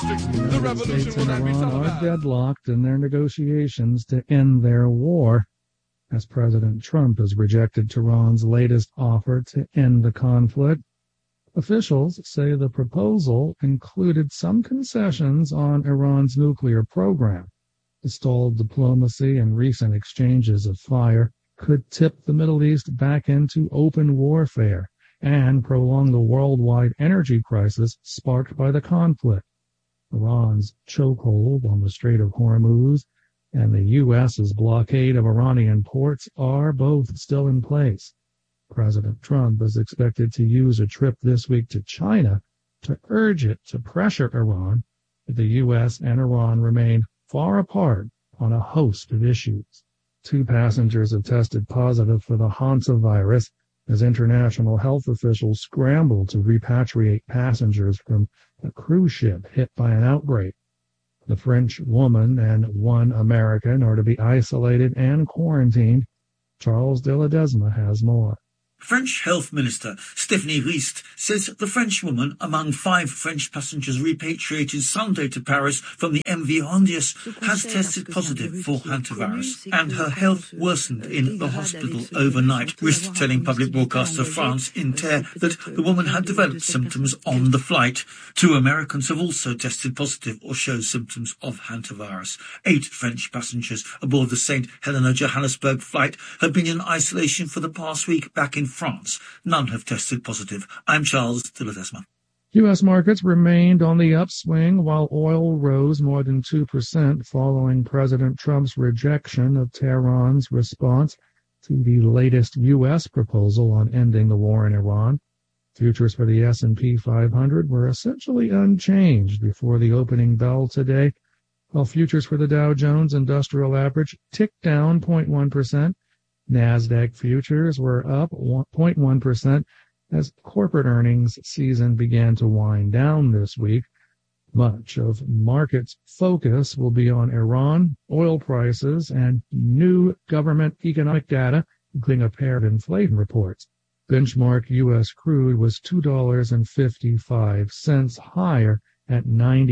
statistics, the revolution will not be televised. Are deadlocked in their negotiations to end their war, as President Trump has rejected Tehran's latest offer to end the conflict. Officials say the proposal included some concessions on Iran's nuclear program. The stalled diplomacy and recent exchanges of fire could tip the Middle East back into open warfare and prolong the worldwide energy crisis sparked by the conflict. Iran's chokehold on the Strait of Hormuz and the U.S.'s blockade of Iranian ports are both still in place. President Trump is expected to use a trip this week to China to urge it to pressure Iran, but the U.S. and Iran remain far apart on a host of issues. 2 passengers have tested positive for the hantavirus as international health officials scramble to repatriate passengers from a cruise ship hit by an outbreak. The French woman and 1 American are to be isolated and quarantined. Charles de Ledesma has more. French Health Minister Stéphanie Rist says the French woman, among 5 French passengers repatriated Sunday to Paris from the MV Hondius, has tested positive for hantavirus, and her health worsened in the hospital overnight. Rist telling public broadcaster France Inter that the woman had developed symptoms on the flight. 2 Americans have also tested positive or show symptoms of hantavirus. 8 French passengers aboard the St. Helena Johannesburg flight have been in isolation for the past week back in France. None have tested positive. I'm Charles de Ledesma. U.S. markets remained on the upswing while oil rose more than 2% following President Trump's rejection of Tehran's response to the latest U.S. proposal on ending the war in Iran. Futures for the S&P 500 were essentially unchanged before the opening bell today, while futures for the Dow Jones Industrial Average ticked down 0.1%. NASDAQ futures were up 0.1% as corporate earnings season began to wind down this week. Much of markets' focus will be on Iran, oil prices, and new government economic data, including a pair of inflation reports. Benchmark U.S. crude was $2.55 higher at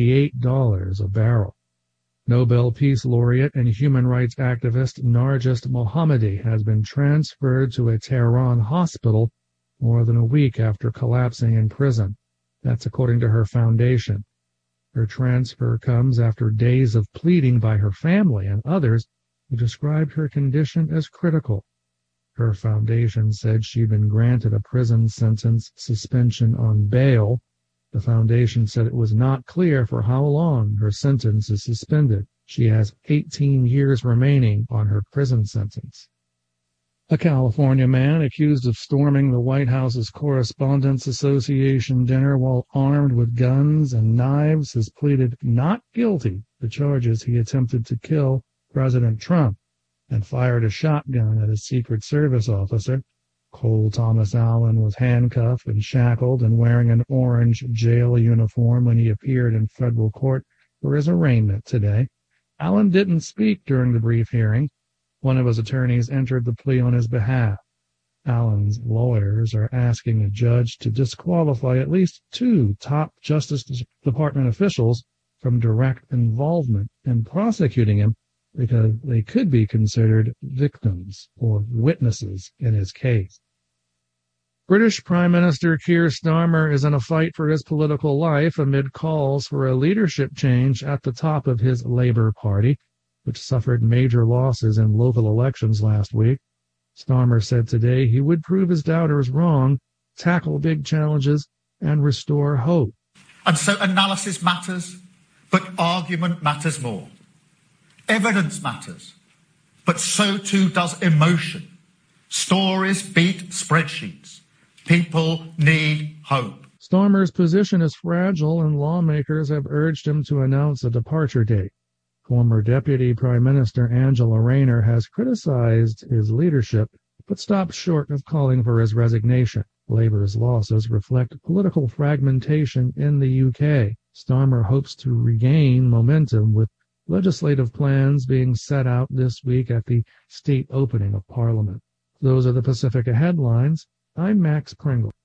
$98 a barrel. Nobel Peace Laureate and human rights activist Narges Mohammadi has been transferred to a Tehran hospital more than a week after collapsing in prison. That's according to her foundation. Her transfer comes after days of pleading by her family and others who described her condition as critical. Her foundation said she'd been granted a prison sentence suspension on bail. The foundation said it was not clear for how long her sentence is suspended. She has 18 years remaining on her prison sentence. A California man accused of storming the White House's Correspondents Association dinner while armed with guns and knives has pleaded not guilty to charges he attempted to kill President Trump and fired a shotgun at a Secret Service officer. Cole Thomas Allen was handcuffed and shackled and wearing an orange jail uniform when he appeared in federal court for his arraignment today. Allen didn't speak during the brief hearing. One of his attorneys entered the plea on his behalf. Allen's lawyers are asking a judge to disqualify at least 2 top Justice Department officials from direct involvement in prosecuting him because they could be considered victims or witnesses in his case. British Prime Minister Keir Starmer is in a fight for his political life amid calls for a leadership change at the top of his Labour Party, which suffered major losses in local elections last week. Starmer said today he would prove his doubters wrong, tackle big challenges, and restore hope. And so analysis matters, but argument matters more. Evidence matters, but so too does emotion. Stories beat spreadsheets. People need hope. Starmer's position is fragile, and lawmakers have urged him to announce a departure date. Former Deputy Prime Minister Angela Rayner has criticized his leadership, but stopped short of calling for his resignation. Labour's losses reflect political fragmentation in the UK. Starmer hopes to regain momentum with legislative plans being set out this week at the state opening of Parliament. Those are the Pacifica headlines. I'm Max Pringle.